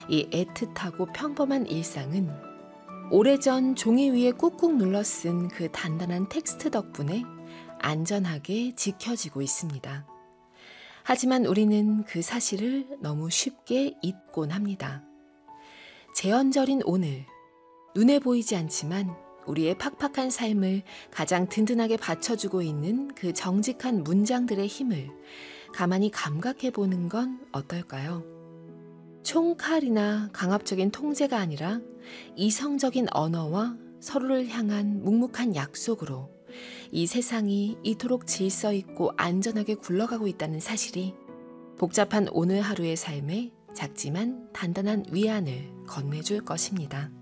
이 애틋하고 평범한 일상은 오래전 종이 위에 꾹꾹 눌러 쓴 그 단단한 텍스트 덕분에 안전하게 지켜지고 있습니다. 하지만 우리는 그 사실을 너무 쉽게 잊곤 합니다. 제헌절인 오늘, 눈에 보이지 않지만 우리의 팍팍한 삶을 가장 든든하게 받쳐주고 있는 그 정직한 문장들의 힘을 가만히 감각해 보는 건 어떨까요? 총칼이나 강압적인 통제가 아니라 이성적인 언어와 서로를 향한 묵묵한 약속으로 이 세상이 이토록 질서 있고 안전하게 굴러가고 있다는 사실이 복잡한 오늘 하루의 삶에 작지만 단단한 위안을 건네줄 것입니다.